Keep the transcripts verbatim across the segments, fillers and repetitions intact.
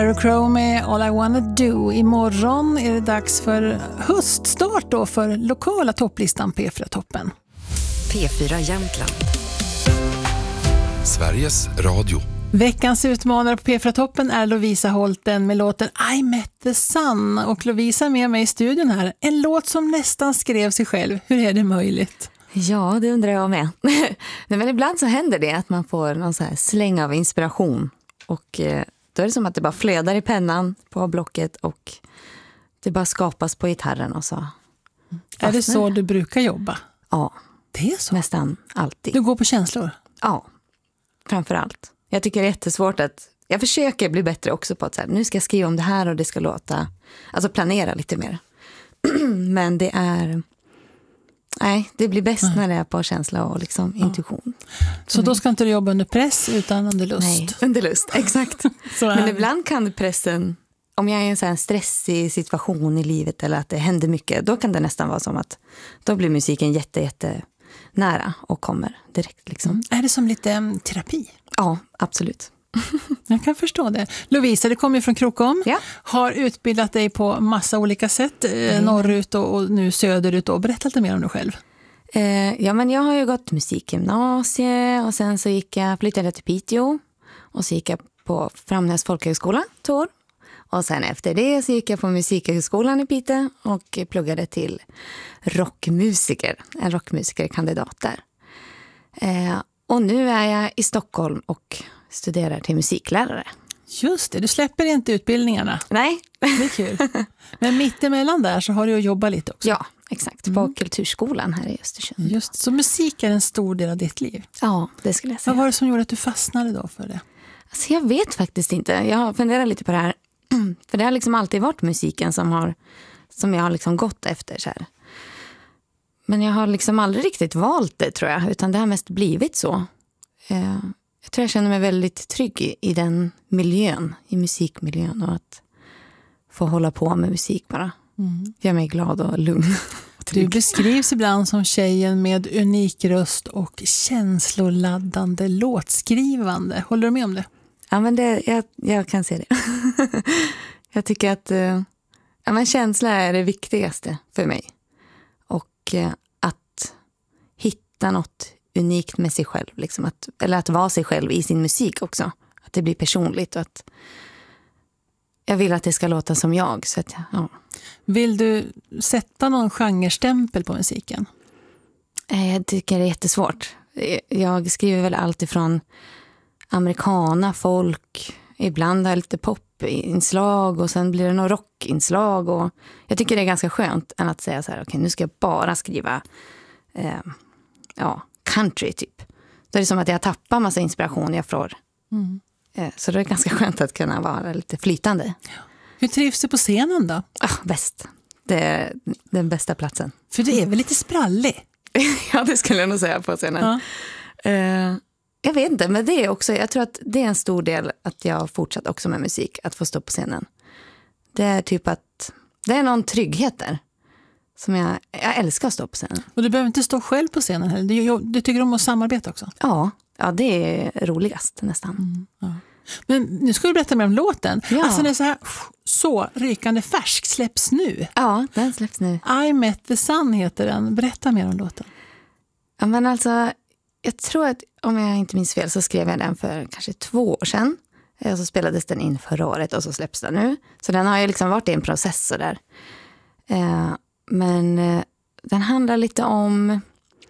Crow med All I Wanna Do. Imorgon är det dags för höststart då för lokala topplistan P fyra-toppen. P fyra Jämtland. Sveriges Radio. Veckans utmanare på P fyra-toppen är Lovisa Holten med låten I Met the Sun. Och Lovisa är med mig i studion här. En låt som nästan skrev sig själv. Hur är det möjligt? Ja, det undrar jag med. Nej, men ibland så händer det att man får någon så här släng av inspiration. Och eh, då är det som att det bara flödar i pennan på blocket och det bara skapas på gitarren och så. Är det så du brukar jobba? Ja. Det är så? Nästan alltid. Du går på känslor? Ja, framför allt. Jag tycker det är jättesvårt att... Jag försöker bli bättre också på att så här, nu ska jag skriva om det här och det ska låta... Alltså planera lite mer. Men det är... Nej, det blir bäst mm. när det är på känsla och liksom ja. intuition. Så då ska inte du jobba under press utan under lust? Nej, under lust, exakt. Men ibland kan pressen... Om jag är i en så här stressig situation i livet eller att det händer mycket, då kan det nästan vara som att då blir musiken jätte, jätte nära och kommer direkt. Liksom. Mm. Är det som lite um, terapi? Ja, absolut. Jag kan förstå det. Lovisa, det kommer ju från Krokom. Ja. Har utbildat dig på massa olika sätt. Mm. Norrut och, och nu söderut. Och berätta lite mer om dig själv. Eh, ja, men jag har ju gått musikgymnasie och sen så gick jag, flyttade till Piteå och så gick jag på Framnäs folkhögskola, Tor. Och sen efter det så gick jag på musikhögskolan i Piteå och pluggade till rockmusiker, en rockmusikerkandidat där. Eh, och nu är jag i Stockholm och studerar till musiklärare. Just det, du släpper inte utbildningarna. Nej. Det är kul. Men mittemellan där så har du att jobba lite också. Ja, exakt. På mm. kulturskolan här i Östersund. Just, så musik är en stor del av ditt liv? Ja, det skulle jag säga. Vad var det som gjorde att du fastnade då för det? Alltså jag vet faktiskt inte. Jag funderar lite på det här. För det har liksom alltid varit musiken som, har, som jag har liksom gått efter så här. Men jag har liksom aldrig riktigt valt det, tror jag. Utan det har mest blivit så. Eh, jag tror jag känner mig väldigt trygg i, i den miljön. I musikmiljön. Och att få hålla på med musik bara. Mm. Gör mig glad och lugn. Och du beskrivs ibland som tjejen med unik röst och känsloladdande låtskrivande. Håller du med om det? Ja, men det, jag, jag kan se det. Jag tycker att uh, ja, men känsla är det viktigaste för mig. Och uh, att hitta något unikt med sig själv. Liksom att, eller att vara sig själv i sin musik också. Att det blir personligt och att jag vill att det ska låta som jag. Så att, ja. Vill du sätta någon genrestämpel på musiken? Jag tycker det är jättesvårt. Jag skriver väl allt ifrån americana, folk, ibland har lite popinslag och sen blir det något rockinslag och jag tycker det är ganska skönt än att säga så här, okej, okay, nu ska jag bara skriva eh, ja, country typ. Då är det som att jag tappar massa inspiration jag får. Mm. Eh, så det är ganska skönt att kunna vara lite flytande. Hur trivs du på scenen då? Ah, bäst. Det är den bästa platsen. För det är väl lite sprallig? Ja, det skulle jag nog säga på scenen. Ja. Eh, Jag vet inte, men det är också, jag tror att det är en stor del att jag har fortsatt också med musik, att få stå på scenen. Det är typ att, det är någon trygghet där som jag, jag älskar att stå på scenen. Och du behöver inte stå själv på scenen heller, du, du tycker om att samarbeta också? Ja, ja det är roligast nästan. Mm, ja. Men nu ska du berätta mer om låten. Ja. Alltså den är så här, så rykande färsk, släpps nu. Ja, den släpps nu. I Met the Sun heter den, berätta mer om låten. Ja, men alltså... Jag tror att, om jag inte minns fel, så skrev jag den för kanske två år sedan. Och så spelades den in förra året och så släpps den nu. Så den har ju liksom varit i en process så där. Eh, men eh, den handlar lite om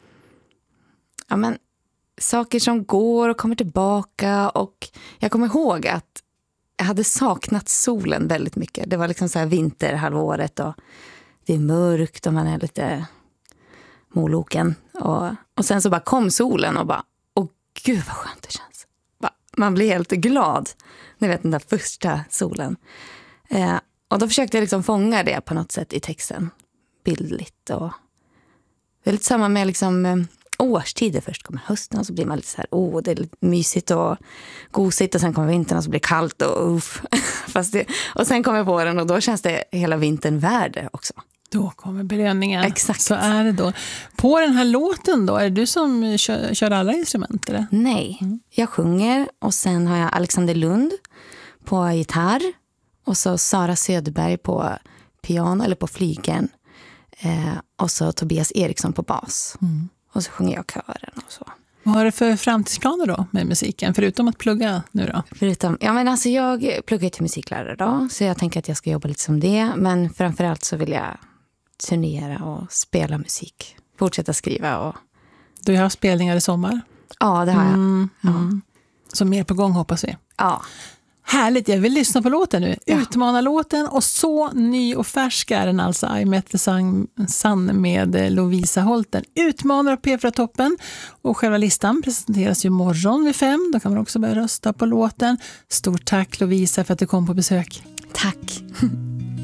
ja, men, saker som går och kommer tillbaka. Och jag kommer ihåg att jag hade saknat solen väldigt mycket. Det var liksom så här vinterhalvåret och det är mörkt och man är lite... moloken. Och, och sen så bara kom solen och bara, åh gud vad skönt det känns. Bara, man blir helt glad. Ni vet den där första solen. Eh, och då försökte jag liksom fånga det på något sätt i texten. Bildligt. Och det är lite samma med liksom eh, årstider. Först kommer hösten och så blir man lite så här, åh oh, det är lite mysigt och gosigt. Och sen kommer vintern och så blir det kallt och uff. Fast det, och sen kommer våren och då känns det hela vintern värd också. Då kommer belöningen. Exakt. Så är det då. På den här låten då, är det du som kör, kör alla instrument? Eller? Nej, mm. jag sjunger och sen har jag Alexander Lund på gitarr och så Sara Söderberg på piano eller på flygen. Eh, och så Tobias Eriksson på bas. Mm. Och så sjunger jag kören och så. Vad har du för framtidsplaner då med musiken? Förutom att plugga nu då? Förutom, ja men alltså jag pluggar till musiklärare då. Så jag tänker att jag ska jobba lite som det. Men framförallt så vill jag turnera och spela musik. Fortsätta skriva och... Du har spelningar i sommar? Ja, det har jag. Mm, mm. Så mer på gång hoppas vi. Ja. Härligt, jag vill lyssna på låten nu. Ja. Utmana-låten, och så ny och färsk är den alltså. I Met the Sun, Sun med Lovisa Holten. Utmanar P fyra-toppen, och själva listan presenteras ju morgon vid fem. Då kan man också börja rösta på låten. Stort tack Lovisa för att du kom på besök. Tack.